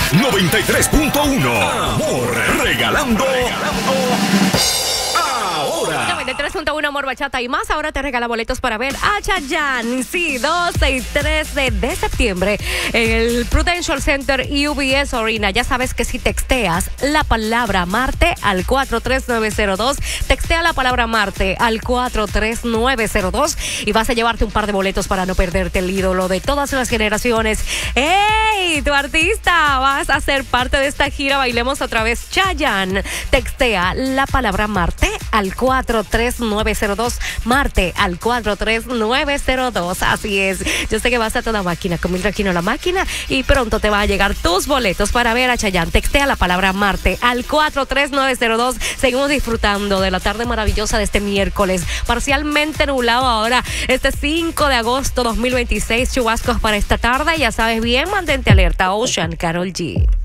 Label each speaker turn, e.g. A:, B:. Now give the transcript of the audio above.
A: 93.1. Amor, regalando. Ahora.
B: 93.1 Amor, Bachata y más. Ahora te regala boletos para ver a Chayanne. Sí, 12 y 13 de septiembre en el Prudential Center UBS Arena. Ya sabes que si texteas la palabra Marte al 43902, textea la palabra Marte al 43902 y vas a llevarte un par de boletos para no perderte el ídolo de todas las generaciones. ¡Ey! Tu artista, vas a ser parte de esta gira. Bailemos otra vez Chayanne. Textea la palabra Marte al 43902, Marte al 43902. Así es. Yo sé que vas a toda máquina con Mildred Aquino la máquina y pronto te van a llegar tus boletos para ver a Chayanne. Textea la palabra Marte al 43902. Seguimos disfrutando de la tarde maravillosa de este miércoles, parcialmente nublado ahora, este 5 de agosto 2026. Chubascos para esta tarde. Ya sabes bien, mantente alerta. Ocean, Karol G.